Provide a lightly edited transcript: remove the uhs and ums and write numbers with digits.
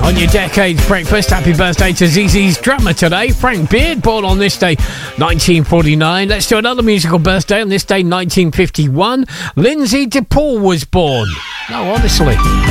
on your Decades Breakfast. Happy birthday to ZZ's drummer today, Frank Beard, born on this day, 1949. Let's do another musical birthday on this day, 1951. Lindsay DePaul was born. No, honestly.